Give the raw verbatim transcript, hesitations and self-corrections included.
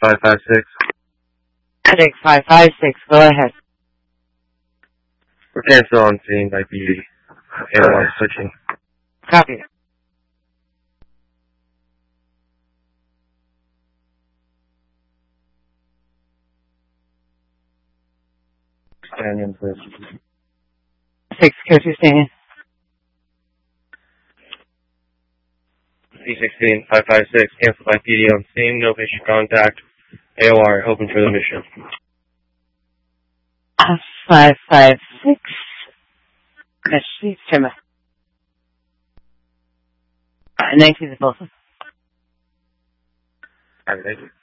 five five six. six five five six, go ahead. We're cancel on scene by B D. A O R switching. Copy. Canyon, please. six, go to stand. C sixteen, five five six, cancel by P D on scene, no patient contact. A O R, open for the mission. Uh, five five six. Merci, Tim. Uh, nineteen is both. All right, thank you.